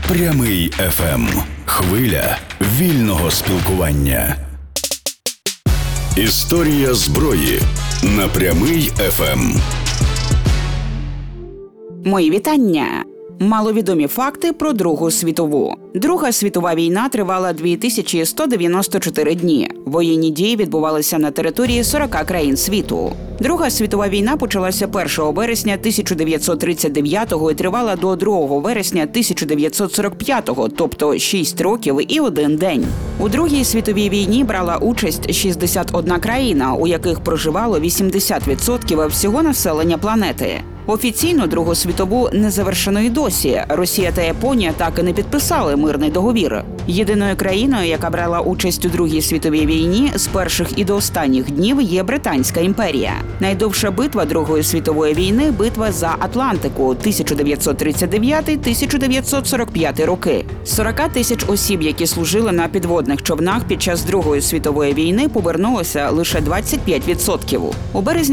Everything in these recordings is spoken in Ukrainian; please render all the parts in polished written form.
Прямий ФМ. Хвиля вільного спілкування. Історія зброї на Прямий ФМ. Мої вітання. Маловідомі факти про Другу світову. Друга світова війна тривала 2194 дні. Воєнні дії відбувалися на території 40 країн світу. Друга світова війна почалася 1 вересня 1939 і тривала до 2 вересня 1945, тобто 6 років і 1 день. У Другій світовій війні брала участь 61 країна, у яких проживало 80% всього населення планети. Офіційно Другу світову не завершено й досі. Росія та Японія так і не підписали мирний договір. Єдиною країною, яка брала участь у Другій світовій війні з перших і до останніх днів, є Британська імперія. Найдовша битва Другої світової війни – битва за Атлантику 1939-1945 роки. 40 тисяч осіб, які служили на підводних човнах під час Другої світової війни, повернулося лише 25%. У березні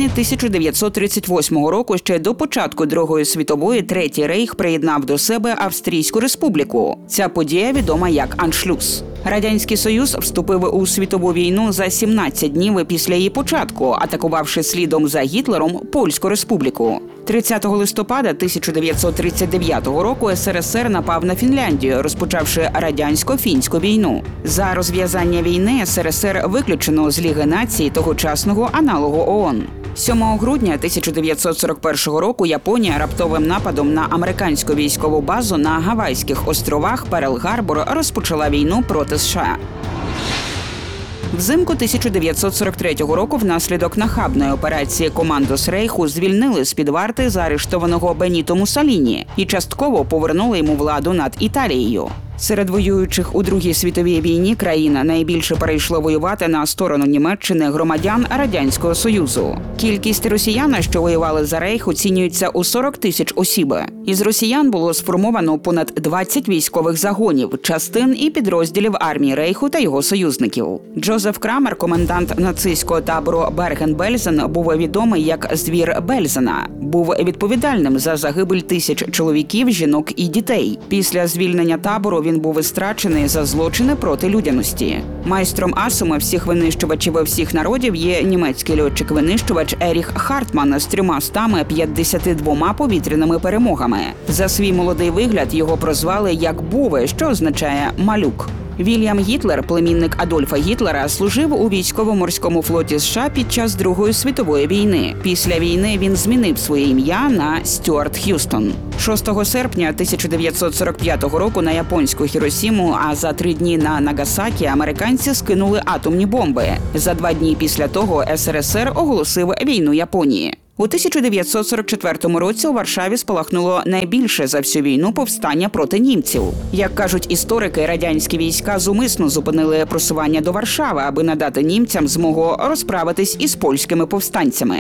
1938 року, ще до початку Другої світової, Третій рейх приєднав до себе Австрійську республіку. Ця подія відома як Аншлюс. Радянський Союз вступив у світову війну за 17 днів після її початку, атакувавши слідом за Гітлером Польську республіку. 30 листопада 1939 року СРСР напав на Фінляндію, розпочавши радянсько-фінську війну. За розв'язання війни СРСР виключено з Ліги націй тогочасного аналогу ООН. 7 грудня 1941 року Японія раптовим нападом на американську військову базу на Гавайських островах Перл-Гарбор розпочала війну проти США. Взимку 1943 року внаслідок нахабної операції командос Рейху звільнили з-під варти заарештованого Беніто Муссоліні і частково повернули йому владу над Італією. Серед воюючих у Другій світовій війні країн найбільше перейшло воювати на сторону Німеччини громадян Радянського Союзу. Кількість росіян, що воювали за Рейх, оцінюється у 40 тисяч осіб. Із росіян було сформовано понад 20 військових загонів, частин і підрозділів армії Рейху та його союзників. Джозеф Крамер, комендант нацистського табору Берген-Бельзен, був відомий як «Звір Бельзена». Був відповідальним за загибель тисяч чоловіків, жінок і дітей. Після звільнення табору він був страчений за злочини проти людяності. Майстром асами всіх винищувачів всіх народів є німецький льотчик-винищувач Еріх Хартман з 352 повітряними перемогами. За свій молодий вигляд його прозвали як Бове, що означає «малюк». Вільям Гітлер, племінник Адольфа Гітлера, служив у військово-морському флоті США під час Другої світової війни. Після війни він змінив своє ім'я на Стюарт Х'юстон. 6 серпня 1945 року на японську Хіросіму, а за 3 дні на Нагасакі американці скинули атомні бомби. За 2 дні після того СРСР оголосив війну Японії. У 1944 році у Варшаві спалахнуло найбільше за всю війну повстання проти німців. Як кажуть історики, радянські війська зумисно зупинили просування до Варшави, аби надати німцям змогу розправитись із польськими повстанцями.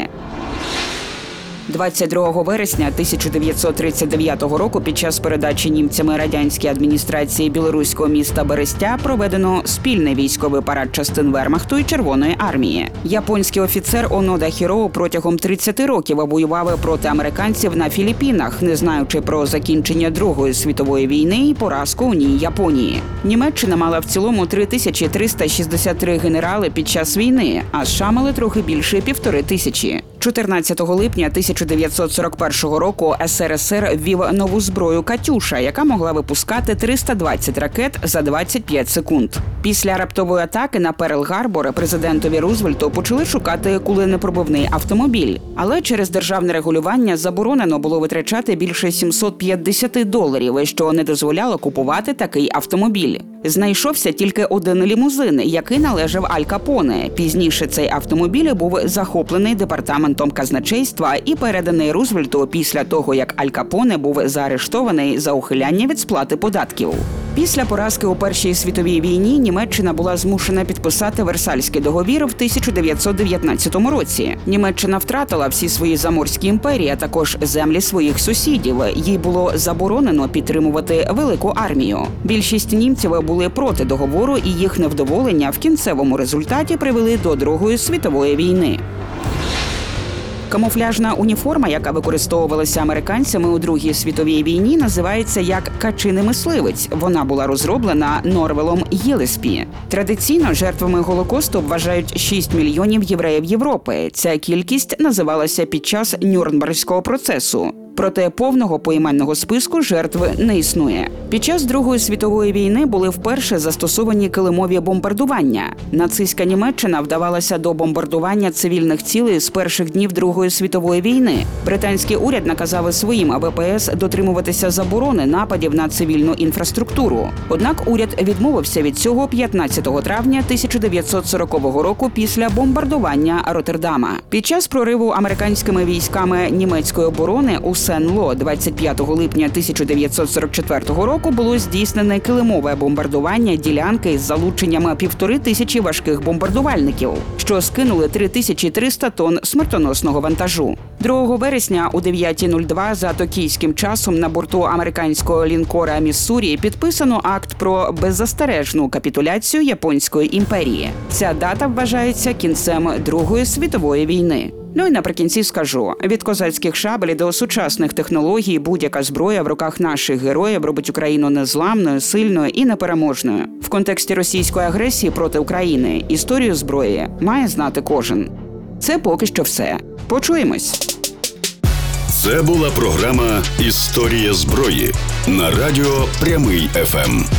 22 вересня 1939 року під час передачі німцями радянській адміністрації білоруського міста Берестя проведено спільний військовий парад частин Вермахту і Червоної армії. Японський офіцер Онода Хіроу протягом 30 років воював проти американців на Філіппінах, не знаючи про закінчення Другої світової війни і поразку у ній Японії. Німеччина мала в цілому 3363 генерали під час війни, а США мали трохи більше 1500. 14 липня 1941 року СРСР ввів нову зброю «Катюша», яка могла випускати 320 ракет за 25 секунд. Після раптової атаки на Перл-Гарбор президентові Рузвельту почали шукати куленепробивний автомобіль. Але через державне регулювання заборонено було витрачати більше $750, що не дозволяло купувати такий автомобіль. Знайшовся тільки один лімузин, який належав Аль Капоне. Пізніше цей автомобіль був захоплений департаментом казначейства і переданий Рузвельту після того, як Аль Капоне був заарештований за ухиляння від сплати податків. Після поразки у Першій світовій війні Німеччина була змушена підписати Версальський договір в 1919 році. Німеччина втратила всі свої заморські імперії, а також землі своїх сусідів. Їй було заборонено підтримувати велику армію. Більшість німців були проти договору, і їх невдоволення в кінцевому результаті привели до Другої світової війни. Камуфляжна уніформа, яка використовувалася американцями у Другій світовій війні, називається як «качиний мисливець». Вона була розроблена Норвелом Гілеспі. Традиційно жертвами Голокосту вважають 6 мільйонів євреїв Європи. Ця кількість називалася під час Нюрнберзького процесу. Проте повного поіменного списку жертв не існує. Під час Другої світової війни були вперше застосовані килимові бомбардування. Нацистська Німеччина вдавалася до бомбардування цивільних цілей з перших днів Другої світової війни. Британський уряд наказав своїм ВПС дотримуватися заборони нападів на цивільну інфраструктуру. Однак уряд відмовився від цього 15 травня 1940 року після бомбардування Роттердама. Під час прориву американськими військами німецької оборони у Сен-Ло 25 липня 1944 року було здійснене килимове бомбардування ділянки із залученням 1500 важких бомбардувальників, що скинули 3300 тонн смертоносного вантажу. 2 вересня у 9:02 за токійським часом на борту американського лінкора «Міссурі» підписано акт про беззастережну капітуляцію Японської імперії. Ця дата вважається кінцем Другої світової війни. Ну і наприкінці скажу, від козацьких шабель до сучасних технологій будь-яка зброя в руках наших героїв робить Україну незламною, сильною і непереможною. В контексті російської агресії проти України історію зброї має знати кожен. Це поки що все. Почуємось. Це була програма «Історія зброї» на радіо «Прямий ФМ».